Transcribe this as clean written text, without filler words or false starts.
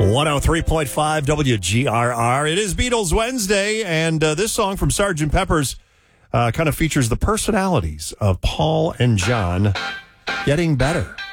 103.5 WGRR. It is Beatles Wednesday, and this song from Sgt. Pepper's kind of features the personalities of Paul and John getting better.